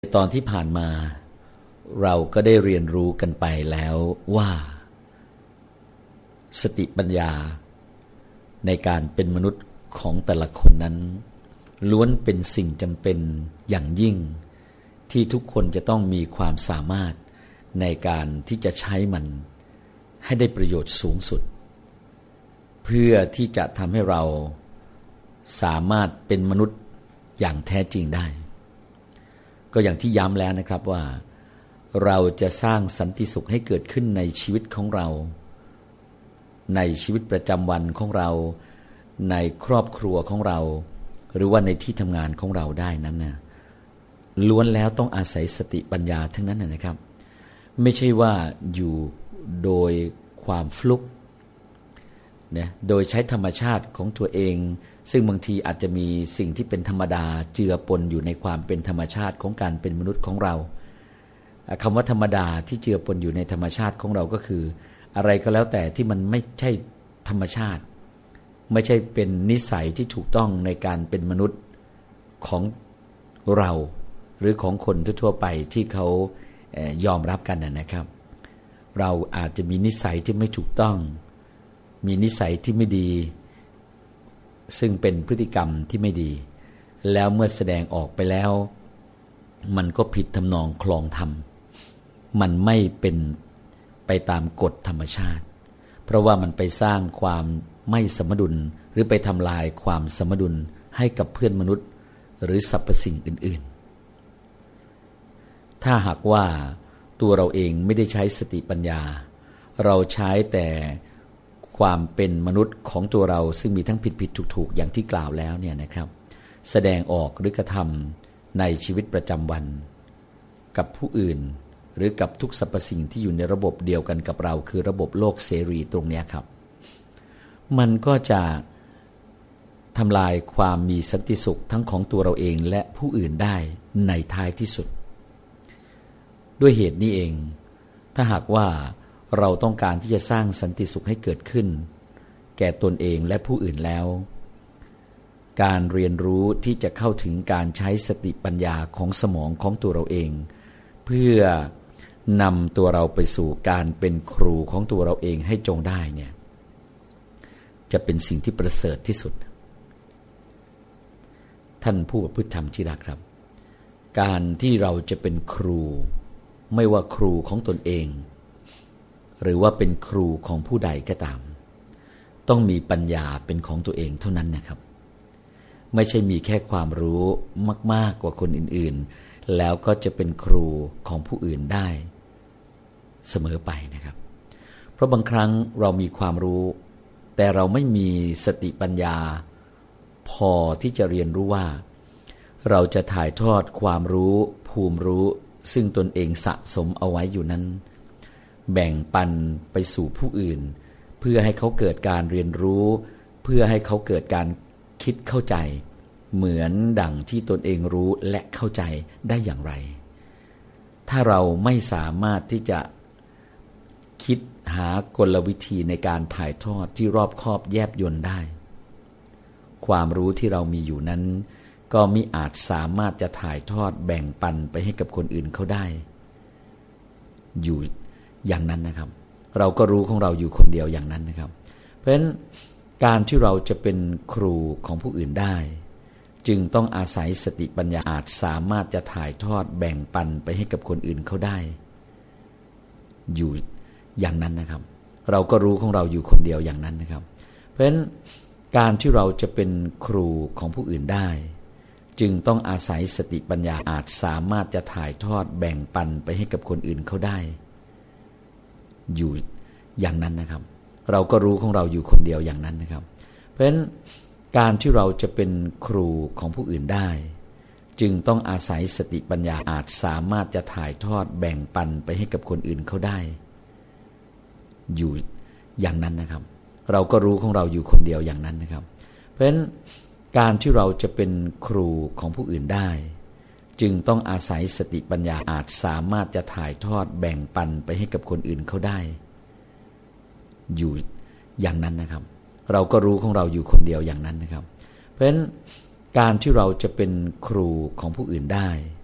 ตอนที่ผ่านมาเราก็ได้เรียนรู้กันไปแล้วว่าสติปัญญาในการเป็นมนุษย์ของแต่ละคนนั้นล้วนเป็นสิ่งจำเป็นอย่างยิ่งที่ทุกคนจะต้องมีความสามารถในการที่จะใช้มันให้ได้ประโยชน์สูงสุดเพื่อที่จะทำให้เราสามารถเป็นมนุษย์อย่างแท้จริงได้ก็อย่างที่ย้ำแล้วนะครับว่าเราจะสร้างสันติสุขให้เกิดขึ้นในชีวิตของเราในชีวิตประจำวันของเราในครอบครัวของเราหรือว่าในที่ทำงานของเราได้นั้นนะล้วนแล้วต้องอาศัยสติปัญญาทั้งนั้นนะครับไม่ใช่ว่าอยู่โดยความฟลุกนะโดยใช้ธรรมชาติของตัวเองซึ่งบางทีอาจจะมีสิ่งที่เป็นธรรมดาเจือปนอยู่ในความเป็นธรรมชาติของการเป็นมนุษย์ของเราคำว่าธรรมดาที่เจือปนอยู่ในธรรมชาติของเราก็คืออะไรก็แล้วแต่ที่มันไม่ใช่ธรรมชาติไม่ใช่เป็นนิสัยที่ถูกต้องในการเป็นมนุษย์ของเราหรือของคนทั่วไปที่เขายอมรับกันนะครับเราอาจจะมีนิสัยที่ไม่ถูกต้องมีนิสัยที่ไม่ดีซึ่งเป็นพฤติกรรมที่ไม่ดีแล้วเมื่อแสดงออกไปแล้วมันก็ผิดทำนองคลองธรรมมันไม่เป็นไปตามกฎธรรมชาติเพราะว่ามันไปสร้างความไม่สมดุลหรือไปทำลายความสมดุลให้กับเพื่อนมนุษย์หรือสรรพสิ่งอื่นๆถ้าหากว่าตัวเราเองไม่ได้ใช้สติปัญญาเราใช้แต่ความเป็นมนุษย์ของตัวเราซึ่งมีทั้งผิดถูกอย่างที่กล่าวแล้วเนี่ยนะครับแสดงออกหรือกระทำในชีวิตประจำวันกับผู้อื่นหรือกับทุกสรรพสิ่งที่อยู่ในระบบเดียวกันกับเราคือระบบโลกเสรีตรงนี้ครับมันก็จะทำลายความมีสันติสุขทั้งของตัวเราเองและผู้อื่นได้ในท้ายที่สุดด้วยเหตุนี้เองถ้าหากว่าเราต้องการที่จะสร้างสันติสุขให้เกิดขึ้นแก่ตนเองและผู้อื่นแล้วการเรียนรู้ที่จะเข้าถึงการใช้สติปัญญาของสมองของตัวเราเองเพื่อนำตัวเราไปสู่การเป็นครูของตัวเราเองให้จงได้เนี่ยจะเป็นสิ่งที่ประเสริฐที่สุดท่านผู้ประพฤติธรรมที่รักครับการที่เราจะเป็นครูไม่ว่าครูของตนเองหรือว่าเป็นครูของผู้ใดก็ตามต้องมีปัญญาเป็นของตัวเองเท่านั้นนะครับไม่ใช่มีแค่ความรู้มากๆกว่าคนอื่นๆแล้วก็จะเป็นครูของผู้อื่นได้เสมอไปนะครับเพราะบางครั้งเรามีความรู้แต่เราไม่มีสติปัญญาพอที่จะเรียนรู้ว่าเราจะถ่ายทอดความรู้ภูมิรู้ซึ่งตนเองสะสมเอาไว้อยู่นั้นแบ่งปันไปสู่ผู้อื่นเพื่อให้เขาเกิดการเรียนรู้เพื่อให้เขาเกิดการคิดเข้าใจเหมือนดั่งที่ตนเองรู้และเข้าใจได้อย่างไรถ้าเราไม่สามารถที่จะคิดหากลวิธีในการถ่ายทอดที่รอบคอบแยบยลได้ความรู้ที่เรามีอยู่นั้นก็มิอาจสามารถจะถ่ายทอดแบ่งปันไปให้กับคนอื่นเขาได้อยู่อย่างนั้นนะครับเราก็รู้ของเราอยู่คนเดียวอย่างนั้นนะครับเพราะฉะนั้นการที่เราจะเป็นครูของผู้อื่นได้จึงต้องอาศัยสติปัญญาอาจสามารถจะถ่ายทอดแบ่งปันไปให้กับคนอื่นเขาได้อยู่อย่างนั้นนะครับเราก็รู้ของเราอยู่คนเดียวอย่างนั้นนะครับเพราะฉะนั้นการที่เราจะเป็นครูของผู้อื่นได้จึงต้องอาศัยสติปัญญาอาจสามารถจะถ่ายทอดแบ่งปันไปให้กับคนอื่นเขาได้อยู่อย่างนั้นนะครับเราก็รู้ของเราอยู่คนเดียวอย่างนั้นนะครับเพราะฉะนั้นการที่เราจะเป็นครูของผู้อื่นได้จึงต้องอาศัยสติปัญญาอาจสามารถจะถ่ายทอดแบ่งปันไปให้กับคนอื่นเขาได้อยู่อย่างนั้นนะครับเราก็รู้ของเราอยู่คนเดียวอย่างนั้นนะครับเพราะฉะนั้นการที่เราจะเป็นครูของผู้อื่นได้จึงต้องอาศัยสติปัญญาอาจสามารถจะถ่ายทอดแบ่งปันไปให้กับคนอื่นเขาได้อยู่อย่างนั้นนะครับเราก็รู้ของเราอยู่คนเดียวอย่างนั้นนะครับเพราะฉะนั้นการที่เราจะเป็นครูของผู้อื่นได้